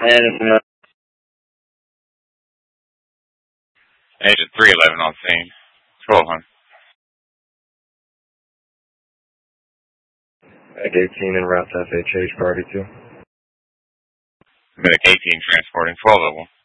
And Agent 311 on scene. 1200. Medic 18 en route to FHH, priority 2. Medic 18 transporting 1201.